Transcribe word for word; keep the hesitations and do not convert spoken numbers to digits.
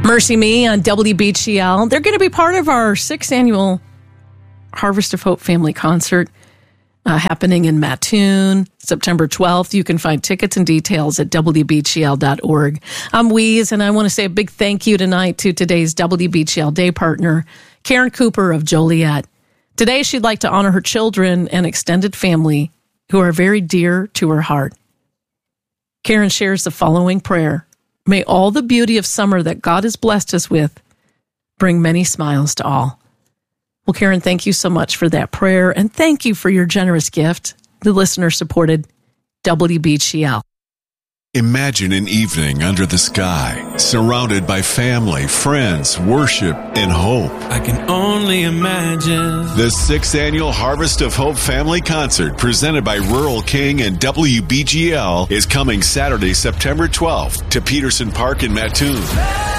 Mercy Me on W B G L. They're going to be part of our sixth annual Harvest of Hope Family Concert uh, happening in Mattoon, September twelfth. You can find tickets and details at W B G L dot org. I'm Weeze, and I want to say a big thank you tonight to today's W B G L Day partner, Karen Cooper of Joliet. Today, she'd like to honor her children and extended family who are very dear to her heart. Karen shares the following prayer. May all the beauty of summer that God has blessed us with bring many smiles to all. Well, Karen, thank you so much for that prayer, and thank you for your generous gift. The listener-supported W B G L. Imagine an evening under the sky, surrounded by family, friends, worship, and hope. I can only imagine. The sixth annual Harvest of Hope Family Concert, presented by Rural King and W B G L, is coming Saturday, September twelfth to Peterson Park in Mattoon.